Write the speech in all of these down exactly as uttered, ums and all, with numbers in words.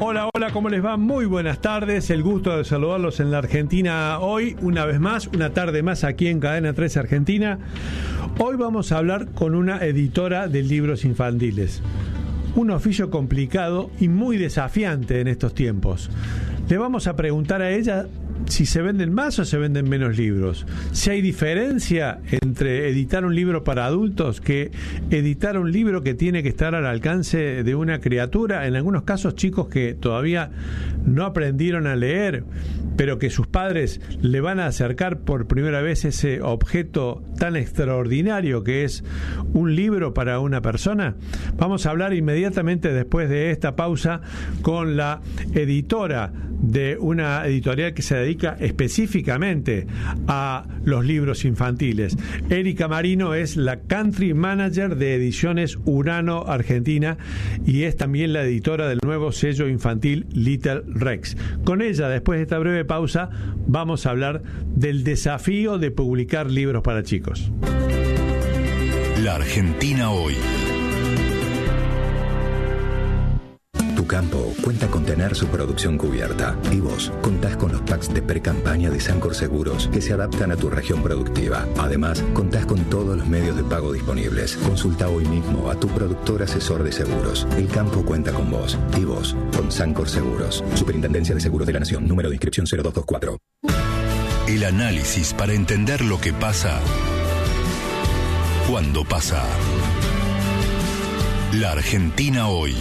Hola, hola, ¿cómo les va? Muy buenas tardes, el gusto de saludarlos en la Argentina hoy, una vez más, una tarde más aquí en Cadena tres Argentina. Hoy vamos a hablar con una editora de libros infantiles, un oficio complicado y muy desafiante en estos tiempos. Le vamos a preguntar a ella si se venden más o se venden menos libros, si hay diferencia entre editar un libro para adultos que editar un libro que tiene que estar al alcance de una criatura, en algunos casos chicos que todavía no aprendieron a leer, pero que sus padres le van a acercar por primera vez ese objeto tan extraordinario que es un libro para una persona. Vamos a hablar inmediatamente después de esta pausa con la editora de una editorial que se dedica específicamente a los libros infantiles. Erika Marino es la Country Manager de Ediciones Urano Argentina y es también la editora del nuevo sello infantil Little Rex. Con ella, después de esta breve pausa, vamos a hablar del desafío de publicar libros para chicos. La Argentina hoy. Tu campo cuenta con tener su producción cubierta y vos contás con los packs de pre-campaña de Sancor Seguros que se adaptan a tu región productiva. Además, contás con todos los medios de pago disponibles. Consulta hoy mismo a tu productor asesor de seguros. El campo cuenta con vos y vos con Sancor Seguros. Superintendencia de Seguros de la Nación. Número de inscripción cero dos dos cuatro. El análisis para entender lo que pasa cuando pasa. La Argentina hoy.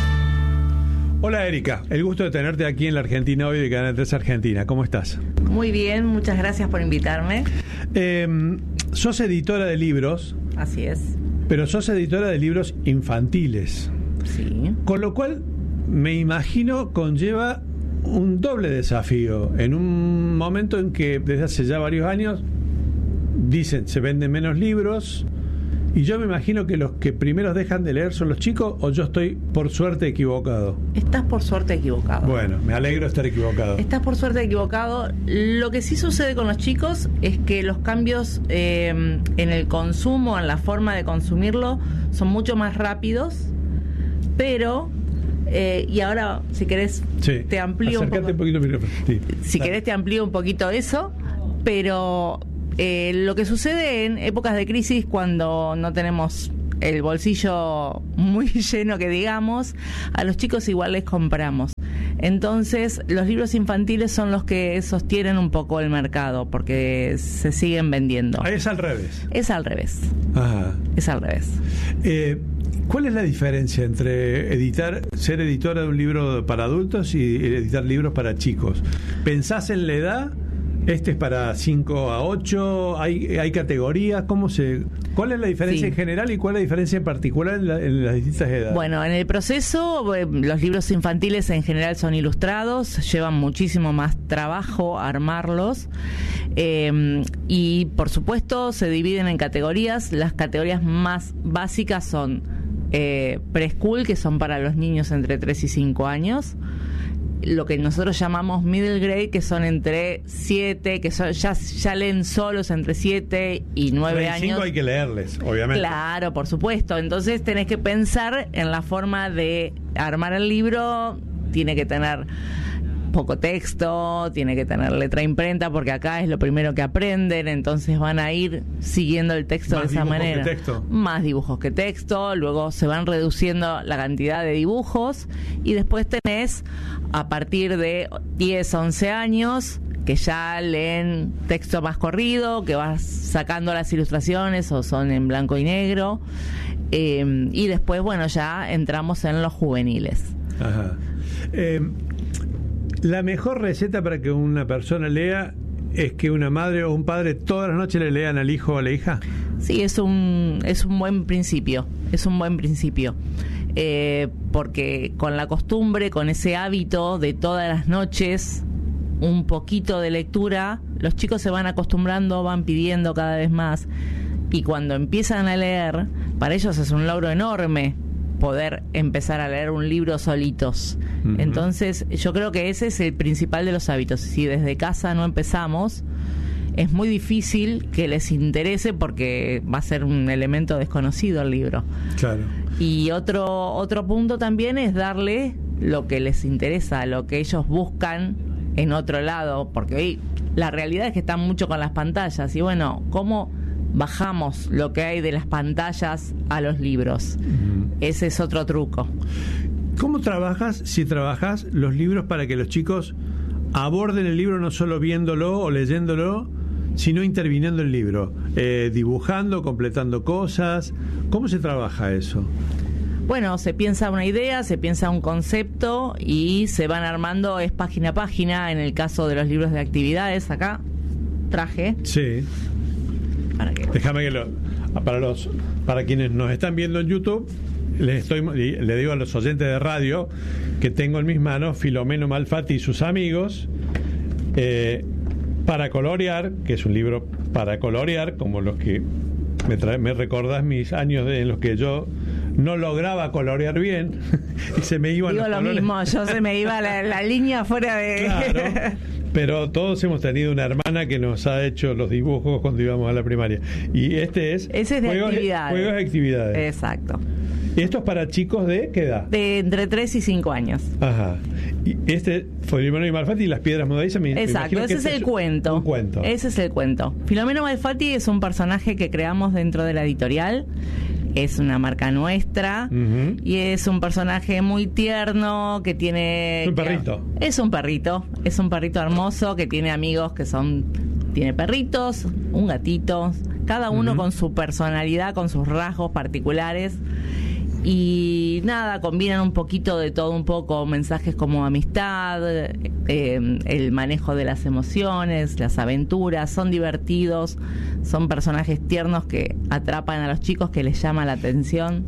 Hola Erika, el gusto de tenerte aquí en la Argentina hoy de Cadena tres Argentina. ¿Cómo estás? Muy bien, muchas gracias por invitarme. Eh, sos editora de libros. Así es. Pero sos editora de libros infantiles. Sí. Con lo cual, me imagino, conlleva un doble desafío. En un momento en que desde hace ya varios años dicen se venden menos libros. Y yo me imagino que los que primeros dejan de leer son los chicos, o yo estoy por suerte equivocado. Estás por suerte equivocado. Bueno, me alegro de estar equivocado. Estás por suerte equivocado. Lo que sí sucede con los chicos es que los cambios eh, en el consumo, en la forma de consumirlo, son mucho más rápidos, pero... Eh, y ahora, si querés, sí, te amplío un poco. un poquito el micrófono. Sí. Si Dale. querés, te amplío un poquito eso, pero... Eh, lo que sucede en épocas de crisis, cuando no tenemos el bolsillo muy lleno, que digamos, a los chicos igual les compramos. Entonces, los libros infantiles son los que sostienen un poco el mercado, porque se siguen vendiendo. Es al revés. Es al revés. Ajá. Es al revés. Eh, ¿Cuál es la diferencia entre editar, ser editora de un libro para adultos y editar libros para chicos? ¿Pensás en la edad? ¿Este es para cinco a ocho? ¿Hay, hay categorías? ¿Cómo se, ¿Cuál es la diferencia sí. en general y cuál es la diferencia en particular en, la, en las distintas edades? Bueno, en el proceso, eh, los libros infantiles en general son ilustrados, llevan muchísimo más trabajo armarlos eh, y, por supuesto, se dividen en categorías. Las categorías más básicas son eh, preschool, que son para los niños entre tres y cinco años. Lo que nosotros llamamos middle grade, que son entre siete, que son, ya, ya leen solos entre siete y nueve años. Hay que leerles, obviamente. Claro, por supuesto. Entonces tenés que pensar en la forma de armar el libro. Tiene que tener poco texto, tiene que tener letra imprenta, porque acá es lo primero que aprenden, entonces van a ir siguiendo el texto Más de esa manera. Más dibujos que texto. Más dibujos que texto, luego se van reduciendo la cantidad de dibujos y después tenés a partir de diez, once años que ya leen texto más corrido, que vas sacando las ilustraciones o son en blanco y negro, eh, y después, bueno, ya entramos en los juveniles. Ajá. Eh, La mejor receta para que una persona lea es que una madre o un padre todas las noches le lean al hijo o a la hija. Sí, es un es un buen principio, es un buen principio, eh, porque con la costumbre, con ese hábito de todas las noches un poquito de lectura, los chicos se van acostumbrando, van pidiendo cada vez más, y cuando empiezan a leer, para ellos es un logro enorme poder empezar a leer un libro solitos. Uh-huh. Entonces, yo creo que ese es el principal de los hábitos. Si desde casa no empezamos, es muy difícil que les interese porque va a ser un elemento desconocido el libro. Claro. Y otro otro punto también es darle lo que les interesa, lo que ellos buscan en otro lado, porque hoy la realidad es que están mucho con las pantallas, y bueno, ¿cómo bajamos lo que hay de las pantallas a los libros? Uh-huh. Ese es otro truco. ¿Cómo trabajas, si trabajas los libros para que los chicos aborden el libro no solo viéndolo o leyéndolo, sino interviniendo el libro, eh, dibujando, completando cosas? ¿Cómo se trabaja eso? Bueno, se piensa una idea, se piensa un concepto y se van armando, es página a página. En el caso de los libros de actividades, acá traje. Sí. ¿Para qué? Déjame que lo, para los para quienes nos están viendo en YouTube, les estoy le digo a los oyentes de radio que tengo en mis manos Filomeno Malfatti y sus amigos, eh, para colorear, que es un libro para colorear, como los que me, trae, me recordás mis años de, en los que yo no lograba colorear bien y se me iban Digo los lo colores. mismo, yo se me iba la, la línea fuera de... Claro, pero todos hemos tenido una hermana que nos ha hecho los dibujos cuando íbamos a la primaria. Y este es... Ese es de juegos, actividades. Juegos de actividades. Exacto. ¿Y esto es para chicos de qué edad? De entre tres y cinco años. Ajá. Y este, Filomeno y Malfatti y las piedras movedizas. Me, Exacto, me ese que es este el es cuento. Un cuento. Ese es el cuento. Filomeno Malfatti es un personaje que creamos dentro de la editorial. Es una marca nuestra. Uh-huh. Y es un personaje muy tierno que tiene... Es un perrito. Que, es un perrito. Es un perrito hermoso que tiene amigos que son... Tiene perritos, un gatito, cada uno uh-huh. con su personalidad, con sus rasgos particulares. Y nada, combinan un poquito de todo un poco, mensajes como amistad, eh, el manejo de las emociones, las aventuras, son divertidos, son personajes tiernos que atrapan a los chicos, que les llama la atención.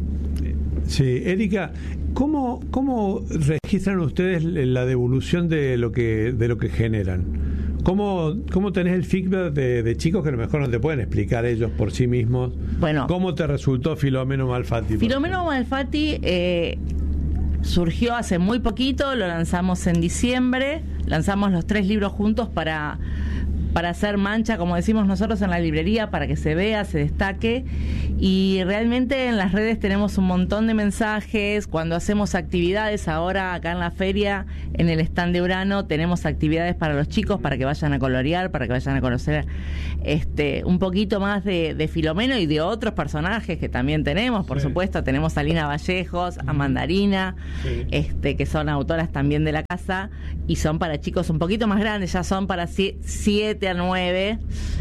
Sí, Erika, ¿cómo, cómo registran ustedes la devolución de lo que, de lo que generan? ¿Cómo, ¿Cómo tenés el feedback de, de chicos que a lo mejor no te pueden explicar ellos por sí mismos? Bueno, ¿cómo te resultó Filomeno Malfatti? Filomeno Malfatti eh, surgió hace muy poquito, lo lanzamos en diciembre, lanzamos los tres libros juntos para, para hacer mancha, como decimos nosotros en la librería, para que se vea, se destaque. Y realmente en las redes tenemos un montón de mensajes. Cuando hacemos actividades, ahora acá en la feria, en el stand de Urano, tenemos actividades para los chicos, para que vayan a colorear, para que vayan a conocer este un poquito más de, de Filomeno y de otros personajes que también tenemos. Por sí. supuesto, tenemos a Lina Vallejos, a Mandarina, sí. este que son autoras también de la casa, y son para chicos un poquito más grandes, ya son para siete a nueve.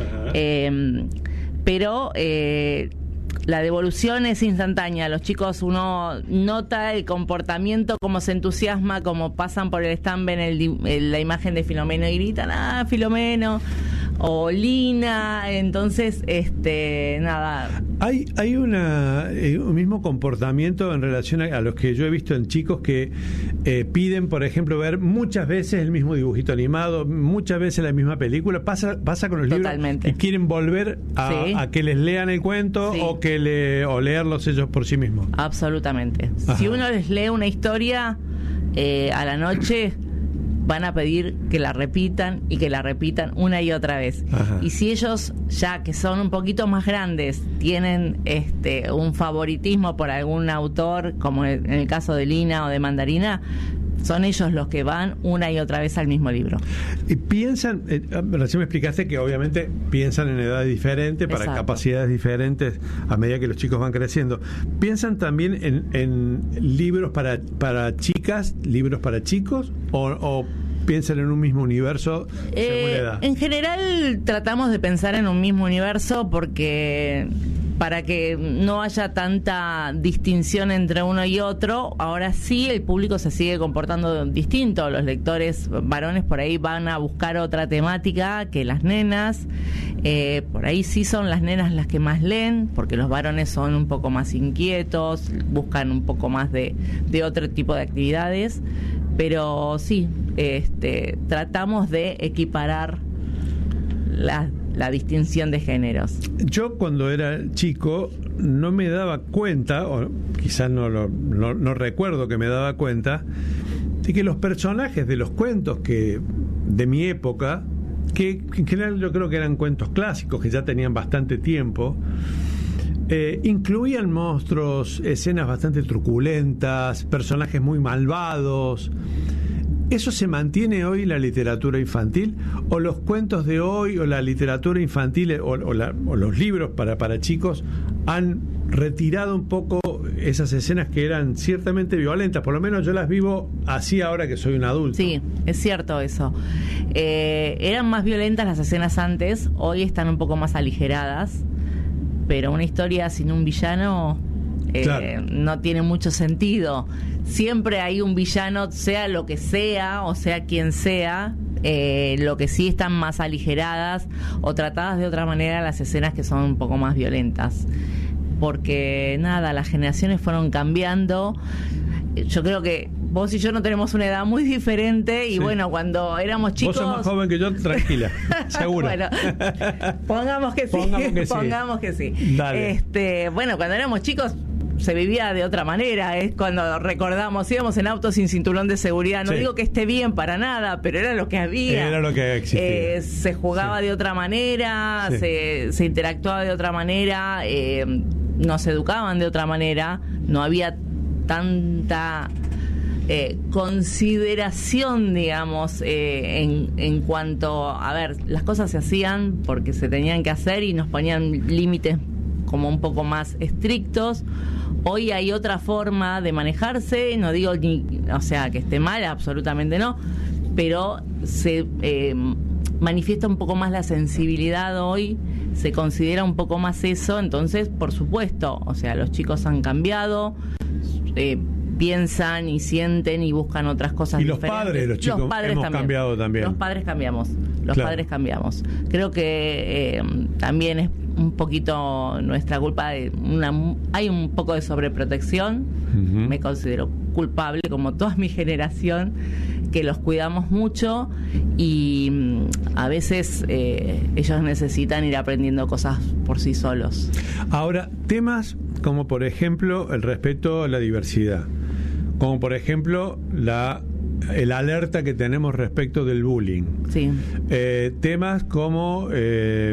Eh, pero... Eh, la devolución es instantánea. Los chicos, uno nota el comportamiento, cómo se entusiasma, cómo pasan por el stand, ven el, el, la imagen de Filomeno y gritan, ¡ah, Filomeno! O Lina. Entonces, este nada. Hay hay una eh, un mismo comportamiento en relación a, a los que yo he visto en chicos que eh, piden, por ejemplo, ver muchas veces el mismo dibujito animado, muchas veces la misma película. Pasa pasa con los Totalmente. libros y quieren volver a, sí. a que les lean el cuento sí. o que le o leerlos ellos por sí mismos. Absolutamente. Ajá. Si uno les lee una historia eh, a la noche, van a pedir que la repitan y que la repitan una y otra vez. Ajá. Y si ellos, ya que son un poquito más grandes, tienen este un favoritismo por algún autor, como en el caso de Lina o de Mandarina, son ellos los que van una y otra vez al mismo libro. Y piensan, eh, recién me explicaste que obviamente piensan en edades diferentes, para Exacto. capacidades diferentes a medida que los chicos van creciendo. ¿Piensan también en, en libros para, para chicas, libros para chicos, o, o piensan en un mismo universo según eh, la edad? En general tratamos de pensar en un mismo universo porque... para que no haya tanta distinción entre uno y otro. Ahora sí, el público se sigue comportando distinto. Los lectores varones por ahí van a buscar otra temática que las nenas. Eh, por ahí sí son las nenas las que más leen, porque los varones son un poco más inquietos, buscan un poco más de, de otro tipo de actividades. Pero sí, este, tratamos de equiparar las la distinción de géneros. Yo cuando era chico no me daba cuenta, o quizás no, lo, no, no recuerdo que me daba cuenta, de que los personajes de los cuentos que de mi época, que en general yo creo que eran cuentos clásicos, que ya tenían bastante tiempo, eh, incluían monstruos, escenas bastante truculentas, personajes muy malvados. ¿Eso se mantiene hoy en la literatura infantil? ¿O los cuentos de hoy o la literatura infantil o, o, la, o los libros para, para chicos han retirado un poco esas escenas que eran ciertamente violentas? Por lo menos yo las vivo así ahora que soy un adulto. Sí, es cierto eso. Eh, eran más violentas las escenas antes, hoy están un poco más aligeradas, pero una historia sin un villano eh, claro. no tiene mucho sentido. Siempre hay un villano, sea lo que sea, o sea quien sea. Eh, lo que sí están más aligeradas o tratadas de otra manera las escenas que son un poco más violentas, porque nada, las generaciones fueron cambiando. Yo creo que vos y yo no tenemos una edad muy diferente y sí. bueno, cuando éramos chicos... Vos sos más joven que yo, tranquila, seguro. Bueno, pongamos que sí, pongamos que sí. Pongamos que sí. Dale. Este, bueno, cuando éramos chicos se vivía de otra manera, es cuando recordamos, íbamos en auto sin cinturón de seguridad, no sí. digo que esté bien para nada, pero era lo que había. Era lo que existía. Eh, se jugaba sí. de otra manera, sí. se, se interactuaba de otra manera, eh, nos educaban de otra manera, no había tanta eh, consideración, digamos, eh, en, en cuanto, a ver, las cosas se hacían porque se tenían que hacer y nos ponían límites como un poco más estrictos. Hoy hay otra forma de manejarse, no digo ni, o sea, que esté mal, absolutamente no, pero se eh, manifiesta un poco más la sensibilidad hoy, se considera un poco más eso, entonces, por supuesto, o sea, los chicos han cambiado, eh, piensan y sienten y buscan otras cosas y los diferentes. Padres, los chicos, los padres hemos también. cambiado también. Los padres cambiamos, los claro. padres cambiamos. Creo que eh, también es un poquito nuestra culpa de una, hay un poco de sobreprotección. Uh-huh. Me considero culpable, como toda mi generación, que los cuidamos mucho y a veces eh, ellos necesitan ir aprendiendo cosas por sí solos. Ahora, temas como por ejemplo el respeto a la diversidad, como por ejemplo la el alerta que tenemos respecto del bullying. Sí. Eh, temas como eh,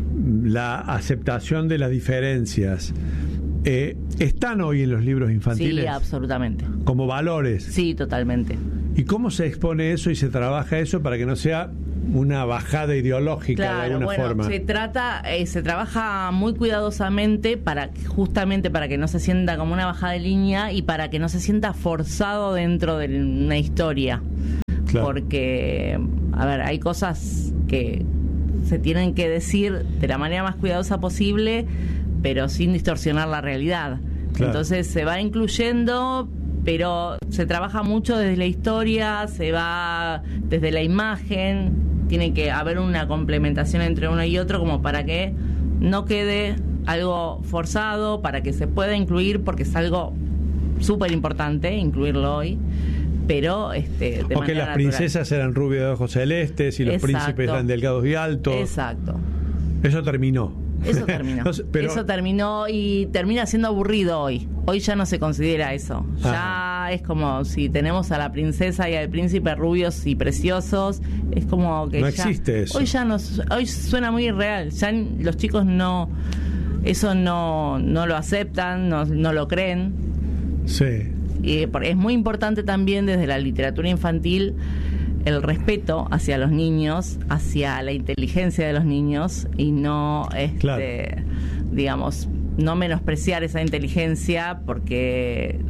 la aceptación de las diferencias. Eh, ¿Están hoy en los libros infantiles? Sí, absolutamente. ¿Como valores? Sí, totalmente. ¿Y cómo se expone eso y se trabaja eso para que no sea una bajada ideológica claro, de alguna bueno, forma? Se trata, eh, se trabaja muy cuidadosamente para justamente para que no se sienta como una bajada de línea y para que no se sienta forzado dentro de una historia. Claro. Porque, a ver, hay cosas que se tienen que decir de la manera más cuidadosa posible, pero sin distorsionar la realidad. Claro. Entonces se va incluyendo, pero se trabaja mucho desde la historia, se va desde la imagen, tiene que haber una complementación entre uno y otro como para que no quede algo forzado, para que se pueda incluir, porque es algo súper importante incluirlo hoy, pero este, de o que las natural. princesas eran rubias de ojos celestes y los Exacto. príncipes eran delgados y altos. Exacto. Eso terminó. Eso terminó. no sé, pero... Eso terminó y termina siendo aburrido hoy. Hoy ya no se considera eso. Ya ah. es como si tenemos a la princesa y al príncipe rubios y preciosos. Es como que no ya, existe eso. Hoy ya no, hoy suena muy irreal. Ya los chicos no, eso no, no lo aceptan, no, no lo creen. Sí. Y es muy importante también desde la literatura infantil el respeto hacia los niños, hacia la inteligencia de los niños y no, este, claro. digamos, no menospreciar esa inteligencia porque,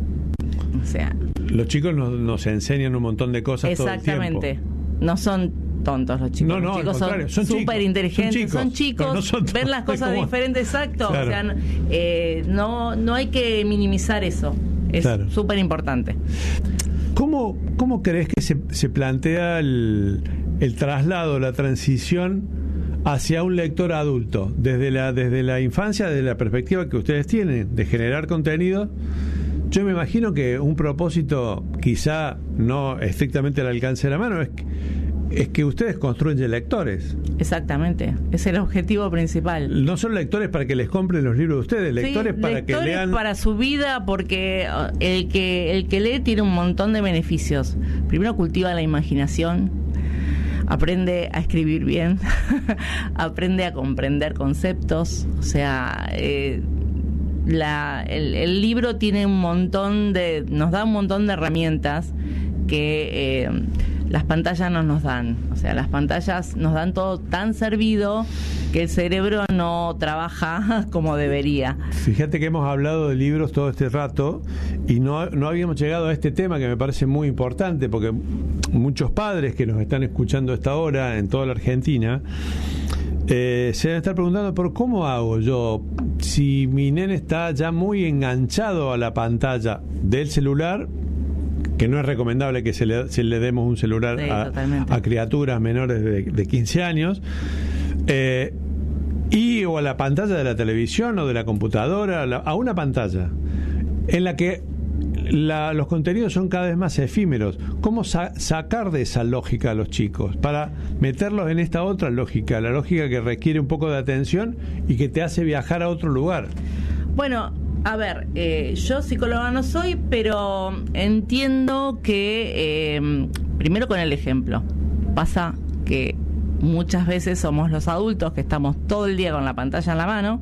o sea... Los chicos nos, nos enseñan un montón de cosas todo el tiempo. Exactamente. No son tontos los chicos. No, no, los chicos son, son súper inteligentes, son chicos, son chicos, no ven las cosas como... diferentes, exacto. Claro. O sea, eh, no, no hay que minimizar eso. Es súper claro. importante. ¿Cómo, ¿Cómo crees que se, se plantea el, el traslado, la transición hacia un lector adulto? Desde la, desde la infancia, desde la perspectiva que ustedes tienen de generar contenido, yo me imagino que un propósito, quizá no estrictamente al alcance de la mano, es que, es que ustedes construyen lectores. Exactamente, es el objetivo principal. No son lectores para que les compren los libros de ustedes, lectores sí, para lectores que lean... para su vida, porque el que el que lee tiene un montón de beneficios. Primero cultiva la imaginación, aprende a escribir bien, aprende a comprender conceptos, o sea, eh, la, el, el libro tiene un montón de, nos da un montón de herramientas que eh, las pantallas no nos dan. O sea, las pantallas nos dan todo tan servido que el cerebro no trabaja como debería. Fíjate que hemos hablado de libros todo este rato y no, no habíamos llegado a este tema que me parece muy importante, porque muchos padres que nos están escuchando a esta hora en toda la Argentina eh, se deben estar preguntando, ¿por cómo hago yo si mi nene está ya muy enganchado a la pantalla del celular? Que no es recomendable que se le, se le demos un celular sí, a, a criaturas menores de, de quince años, eh, y o a la pantalla de la televisión o de la computadora, a, la, a una pantalla en la que la, los contenidos son cada vez más efímeros. ¿Cómo sa- sacar de esa lógica a los chicos para meterlos en esta otra lógica, la lógica que requiere un poco de atención y que te hace viajar a otro lugar? Bueno, a ver, eh, yo psicóloga no soy, pero entiendo que, eh, primero con el ejemplo, pasa que muchas veces somos los adultos que estamos todo el día con la pantalla en la mano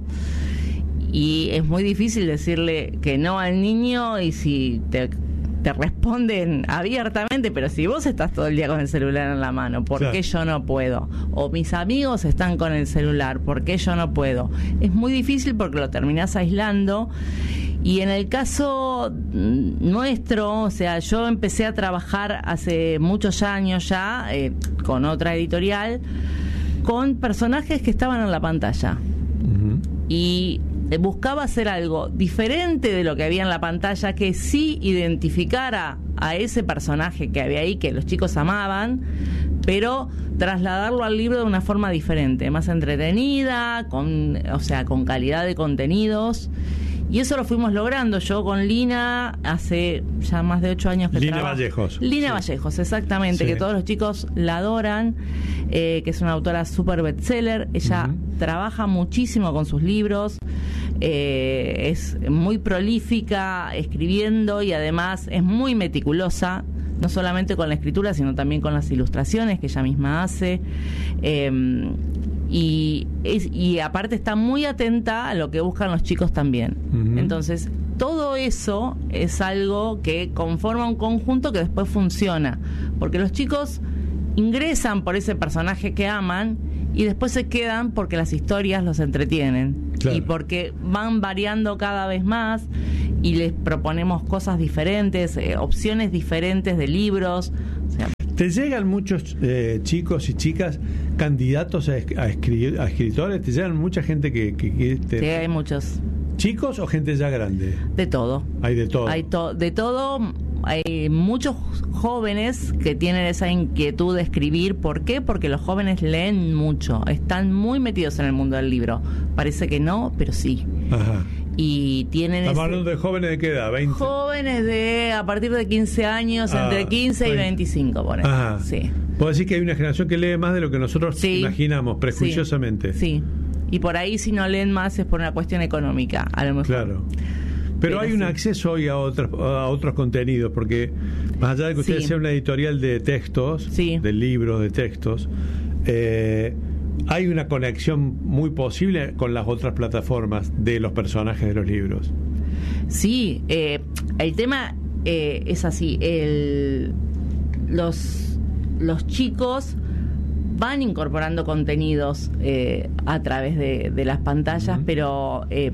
y es muy difícil decirle que no al niño, y si te, te responden abiertamente, pero si vos estás todo el día con el celular en la mano, ¿por claro. qué yo no puedo? O mis amigos están con el celular, ¿por qué yo no puedo? Es muy difícil porque lo terminás aislando. Y en el caso nuestro, o sea, yo empecé a trabajar hace muchos años ya eh, con otra editorial, con personajes que estaban en la pantalla. Uh-huh. Y buscaba hacer algo diferente de lo que había en la pantalla, que sí identificara a ese personaje que había ahí, que los chicos amaban, pero trasladarlo al libro de una forma diferente, más entretenida, con, o sea, con calidad de contenidos. Y eso lo fuimos logrando. Yo con Lina, hace ya más de ocho años que Lina trabajo. Vallejos. Lina sí. Vallejos, exactamente, sí. que todos los chicos la adoran, eh, que es una autora súper bestseller. Ella uh-huh. trabaja muchísimo con sus libros, eh, es muy prolífica escribiendo y además es muy meticulosa, no solamente con la escritura, sino también con las ilustraciones que ella misma hace. Eh, Y, es, y aparte está muy atenta a lo que buscan los chicos también. Uh-huh. Entonces, todo eso es algo que conforma un conjunto que después funciona. Porque los chicos ingresan por ese personaje que aman y después se quedan porque las historias los entretienen. Claro. Y porque van variando cada vez más y les proponemos cosas diferentes, eh, opciones diferentes de libros. O sea, ¿te llegan muchos eh, chicos y chicas candidatos a, a, escri- a escritores? ¿Te llegan mucha gente que... que, que te... Sí, hay muchos. ¿Chicos o gente ya grande? De todo. Hay de todo. Hay to- de todo. Hay muchos jóvenes que tienen esa inquietud de escribir. ¿Por qué? Porque los jóvenes leen mucho. Están muy metidos en el mundo del libro. Parece que no, pero sí. Ajá. Y tienen... ¿Estamos hablando de jóvenes de qué edad? ¿veinte? Jóvenes de a partir de quince años, ah, entre quince veinte. Y veinticinco, por ejemplo. Ajá. Sí. ¿Puedo decir que hay una generación que lee más de lo que nosotros sí. imaginamos, prejuiciosamente? Sí. sí. Y por ahí, si no leen más, es por una cuestión económica, a lo mejor. Claro. Pero, Pero hay sí. un acceso hoy a otros, a otros contenidos, porque más allá de que ustedes sí. sean una editorial de textos, sí. de libros, de textos, eh, hay una conexión muy posible con las otras plataformas de los personajes de los libros. Sí, eh, el tema eh, es así. El, los, los chicos van incorporando contenidos eh, a través de, de las pantallas, uh-huh. pero... Eh,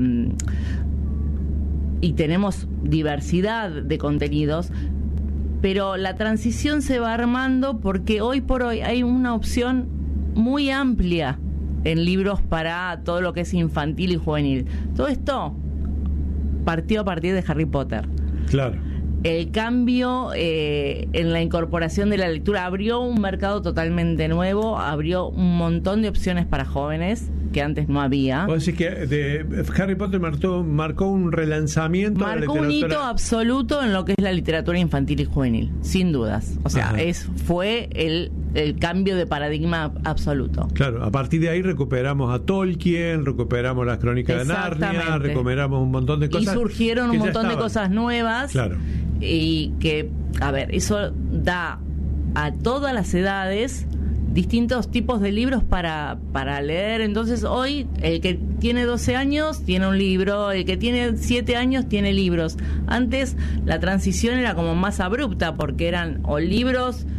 y tenemos diversidad de contenidos, pero la transición se va armando porque hoy por hoy hay una opción muy amplia en libros para todo lo que es infantil y juvenil. Todo esto partió a partir de Harry Potter. Claro. El cambio eh, en la incorporación de la lectura abrió un mercado totalmente nuevo, abrió un montón de opciones para jóvenes que antes no había. Vos decís que de Harry Potter marcó, marcó un relanzamiento marcó de la literatura. Un hito absoluto en lo que es la literatura infantil y juvenil, sin dudas. O sea, Ajá. es fue el, el cambio de paradigma absoluto. Claro, a partir de ahí recuperamos a Tolkien, recuperamos las crónicas de Narnia, recuperamos un montón de cosas. Y surgieron un montón de cosas nuevas. Claro. Y que, a ver, eso da a todas las edades distintos tipos de libros para, para leer. Entonces hoy el que tiene doce años tiene un libro, el que tiene siete años tiene libros. Antes la transición era como más abrupta porque eran o libros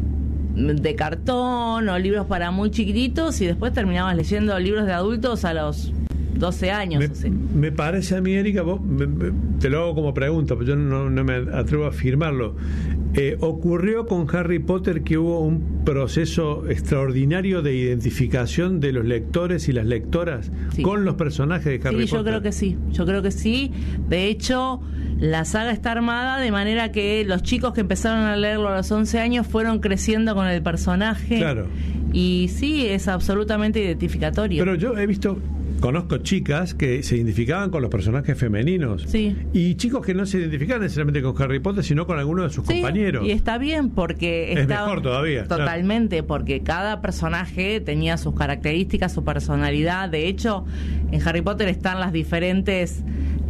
de cartón o libros para muy chiquititos y después terminabas leyendo libros de adultos a los doce años. Me, así. me parece a mí, Erika, vos, me, me, te lo hago como pregunta, pero yo no, no me atrevo a afirmarlo. Eh, ¿Ocurrió con Harry Potter que hubo un proceso extraordinario de identificación de los lectores y las lectoras sí. con los personajes de Harry sí, Potter? Yo creo que sí, yo creo que sí. De hecho, la saga está armada de manera que los chicos que empezaron a leerlo a los once años fueron creciendo con el personaje. Claro. Y sí, es absolutamente identificatorio. Pero yo he visto... Conozco chicas que se identificaban con los personajes femeninos sí. y chicos que no se identificaban necesariamente con Harry Potter, sino con alguno de sus sí, compañeros. Y está bien porque... Es está mejor todavía. Totalmente, claro. Porque cada personaje tenía sus características, su personalidad. De hecho, en Harry Potter están las diferentes...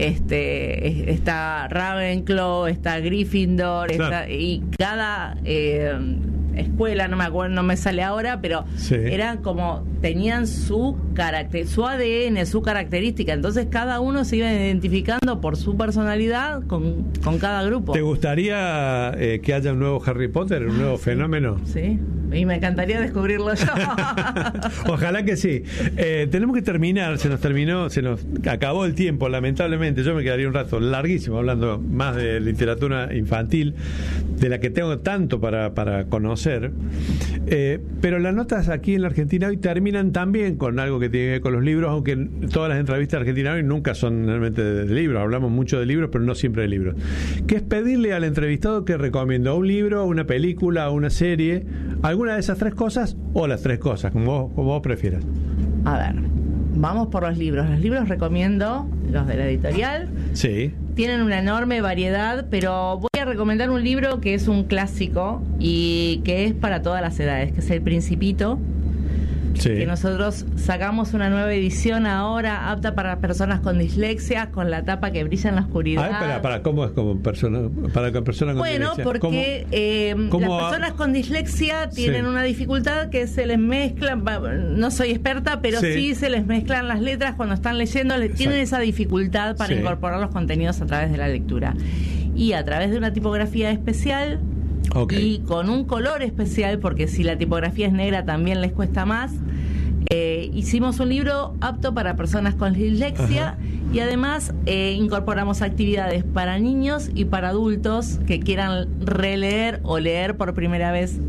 este está Ravenclaw, está Gryffindor, claro. está, y cada... Eh, escuela, no me acuerdo, no me sale ahora, pero sí. eran como, tenían su carácter, su A D N, su característica, entonces cada uno se iba identificando por su personalidad con, con cada grupo. ¿Te gustaría eh, que haya un nuevo Harry Potter, un nuevo sí. fenómeno? Sí, y me encantaría descubrirlo yo. Ojalá que sí. Eh, tenemos que terminar, se nos terminó, se nos acabó el tiempo, lamentablemente. Yo me quedaría un rato larguísimo hablando más de literatura infantil, de la que tengo tanto para, para conocer. Eh, pero las notas aquí en la Argentina hoy terminan también con algo que tiene que ver con los libros, aunque todas las entrevistas de Argentina hoy nunca son realmente de, de libros, hablamos mucho de libros, pero no siempre de libros. Que es pedirle al entrevistado que recomienda un libro, una película, una serie, alguna de esas tres cosas o las tres cosas, como vos, como vos prefieras. A ver, vamos por los libros. Los libros recomiendo los de la editorial. Sí. Tienen una enorme variedad, pero voy a recomendar un libro que es un clásico y que es para todas las edades, que es El Principito. Sí. Que nosotros sacamos una nueva edición ahora, apta para personas con dislexia, con la tapa que brilla en la oscuridad. Ah, para, para, ¿cómo es como persona, para personas con bueno, dislexia? Bueno, porque ¿Cómo, eh, cómo las personas con dislexia tienen sí. una dificultad que se les mezclan, no soy experta, pero sí, sí se les mezclan las letras cuando están leyendo, Exacto. tienen esa dificultad para sí. incorporar los contenidos a través de la lectura. Y a través de una tipografía especial, okay. y con un color especial, porque si la tipografía es negra también les cuesta más, eh, hicimos un libro apto para personas con dislexia. Ajá. Y además eh, incorporamos actividades para niños y para adultos que quieran releer o leer por primera vez